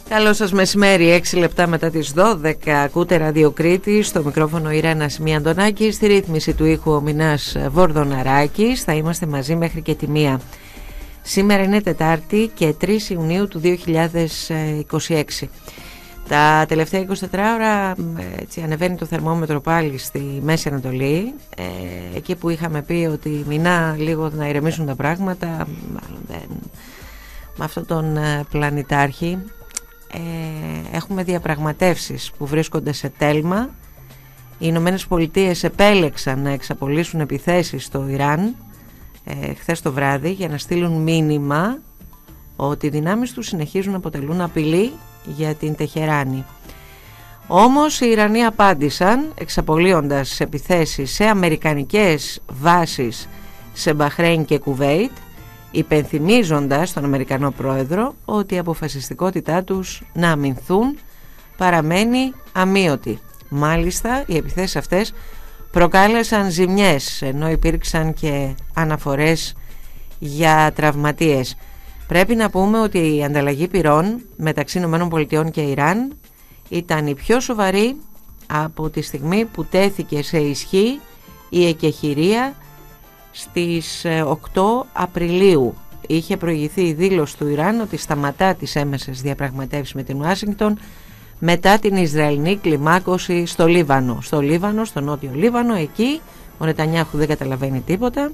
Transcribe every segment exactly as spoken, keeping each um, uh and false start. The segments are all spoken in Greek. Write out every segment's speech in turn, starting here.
Καλό σας μεσημέρι, έξι λεπτά μετά τις δώδεκα. Ακούτε Ράδιο Κρήτη, στο μικρόφωνο η Ρένα Σημεία Αντωνάκη, στη ρύθμιση του ήχου ο Μινάς Βορδοναράκης. Θα είμαστε μαζί μέχρι και τη μία. Σήμερα είναι Τετάρτη και τρεις Ιουνίου του δύο χιλιάδες είκοσι έξι. Τα τελευταία είκοσι τέσσερις ώρα έτσι, ανεβαίνει το θερμόμετρο πάλι στη Μέση Ανατολή, ε, εκεί που είχαμε πει ότι μηνά λίγο να ηρεμήσουν τα πράγματα, μάλλον δεν, με αυτόν τον ε, πλανητάρχη. Ε, έχουμε διαπραγματεύσεις που βρίσκονται σε τέλμα. Οι Ηνωμένες Πολιτείες επέλεξαν να εξαπολύσουν επιθέσεις στο Ιράν ε, χθες το βράδυ για να στείλουν μήνυμα ότι οι δυνάμεις τους συνεχίζουν να αποτελούν απειλή για την Τεχεράνη. Όμως οι Ιρανοί απάντησαν εξαπολύοντας επιθέσεις σε αμερικανικές βάσεις σε Μπαχρέιν και Κουβέιτ, υπενθυμίζοντας τον Αμερικανό πρόεδρο ότι η αποφασιστικότητά τους να αμυνθούν παραμένει αμείωτη. Μάλιστα οι επιθέσεις αυτές προκάλεσαν ζημιές, ενώ υπήρξαν και αναφορές για τραυματίες. Πρέπει να πούμε ότι η ανταλλαγή πυρών μεταξύ ΗΠΑ και Ιράν ήταν η πιο σοβαρή από τη στιγμή που τέθηκε σε ισχύ η εκεχηρία στις οκτώ Απριλίου. Είχε προηγηθεί η δήλωση του Ιράν ότι σταματά τις έμεσες διαπραγματεύσεις με την Ουάσιγκτον μετά την Ισραηλινή κλιμάκωση στο Λίβανο. Στο Λίβανο, στο νότιο Λίβανο, εκεί ο Νετανιάχου δεν καταλαβαίνει τίποτα.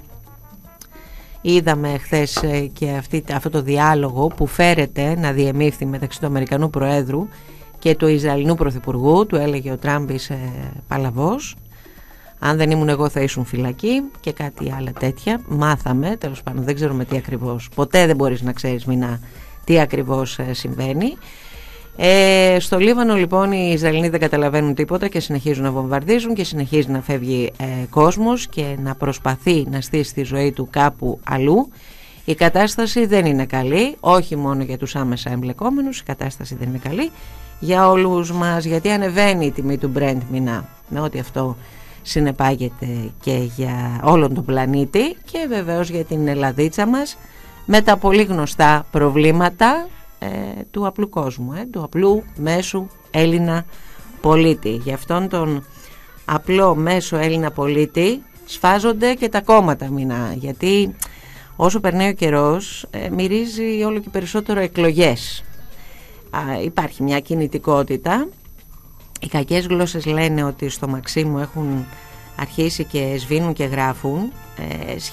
Είδαμε χθες και αυτή, αυτό το διάλογο που φέρεται να διεμήφθη μεταξύ του Αμερικανού Προέδρου και του Ισραηλινού Πρωθυπουργού. Του έλεγε ο Τραμπ είσαι παλαβός, αν δεν ήμουν εγώ θα ήσουν φυλακή και κάτι άλλα τέτοια. Μάθαμε, τέλος πάντων δεν ξέρουμε τι ακριβώς, ποτέ δεν μπορείς να ξέρεις μηνά τι ακριβώς συμβαίνει. Ε, στο Λίβανο λοιπόν οι Ισραηλινοί δεν καταλαβαίνουν τίποτα και συνεχίζουν να βομβαρδίζουν και συνεχίζει να φεύγει ε, κόσμος και να προσπαθεί να στήσει τη ζωή του κάπου αλλού. Η κατάσταση δεν είναι καλή, όχι μόνο για τους άμεσα εμπλεκόμενους, η κατάσταση δεν είναι καλή για όλους μας, γιατί ανεβαίνει η τιμή του Brent μηνά, με ό,τι αυτό συνεπάγεται και για όλον τον πλανήτη και βεβαίως για την Ελλαδίτσα μας με τα πολύ γνωστά προβλήματα ε, του απλού κόσμου, ε, του απλού μέσου Έλληνα πολίτη. Γι' αυτόν τον απλό μέσο Έλληνα πολίτη σφάζονται και τα κόμματα μηνά, γιατί όσο περνάει ο καιρός ε, μυρίζει όλο και περισσότερο εκλογές. Α, υπάρχει μια κινητικότητα. Οι κακές γλώσσες λένε ότι στο Μαξίμου έχουν αρχίσει και σβήνουν και γράφουν ε,